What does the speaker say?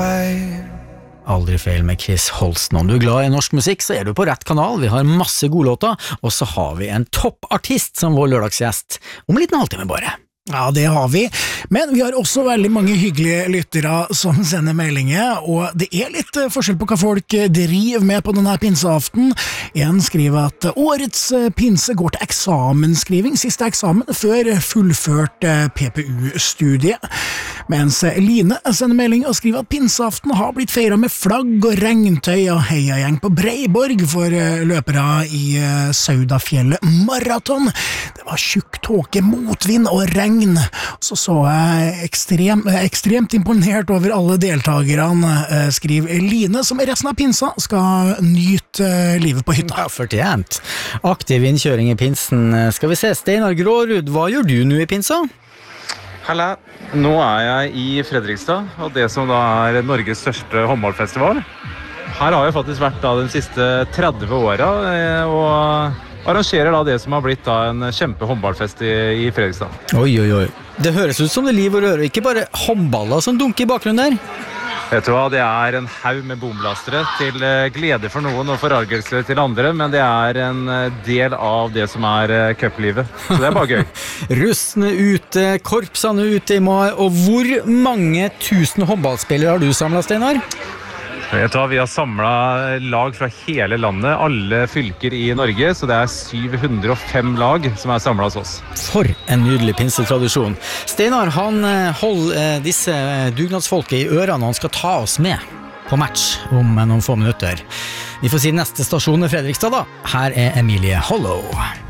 Aldri feil med Chris Holsten. Om du er glad i norsk musikk, så er du på rett kanal. Vi har masse gode låter, og så har vi en toppartist som vår lørdagsgjest om en liten halvtime bare. Ja, det har vi, men vi har også veldig mange hyggelige lyttere som sender meldinger, og det er litt forskjell på hva folk driver med på denne pinseaften. En skriver at årets pinse går til eksamensskriving, siste eksamen før fullført PPU-studie, mens Line sender melding og skriver at pinseaften har blitt feiret med flagg og regntøy og heiagjeng på Breiborg for løpere i Saudafjellet Marathon. Det var tjukk tåke, motvind og regn. Så jeg ekstremt imponert over alle deltakerne, skriver Line, som i resten av pinsa skal nyte livet på hytta. Ja, fortjent. Aktiv innkjøring i pinsen. Skal vi se, Steinar Grårud, hva gjør du nå i pinsa? Halla, nå er jeg i Fredrikstad, og det som da er Norges største håndballfestival. Her har jeg faktisk vært da de siste 30 årene, og arrangerer da det som har blitt da en kjempehåndballfest i Fredrikstad. Oi. Det høres ut som det liv og røre, ikke bare håndballer som dunker i bakgrunnen der. Vet du hva, det er en haug med bomlastere til glede for noen og forargelse til andre, men det er en del av det som er cuplivet. Så det er bare gøy. Russene ute, korpsene ute i mai, og hvor mange tusen håndballspillere har du samlet, Steinar? Vet du hva, vi har samlet lag fra hele landet, alle fylker i Norge, så det er 705 lag som er samlet hos oss. For en nydelig pinsetradisjon. Steinar, han holder disse dugnadsfolket i ørene, og han skal ta oss med på match om noen få minutter. Vi får si neste stasjon i Fredrikstad da. Her er Emilie Hollow.